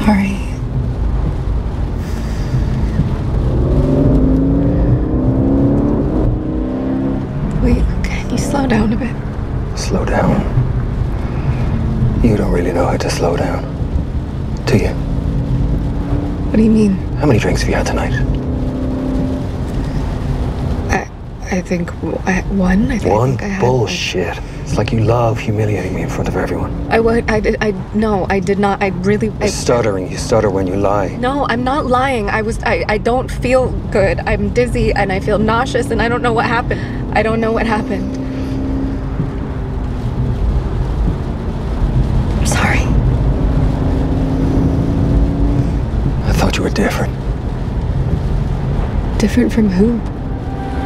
sorry. Wait, can you slow down a bit? Slow down? You don't really know how to slow down, do you? What do you mean? How many drinks have you had tonight? I think one. I One? think I had Bullshit. It's like you love humiliating me in front of everyone. No, I did not. You're stuttering. You stutter when you lie. No, I'm not lying. I don't feel good. I'm dizzy and I feel nauseous and I don't know what happened. I don't know what happened. I'm sorry. I thought you were different. Different from who?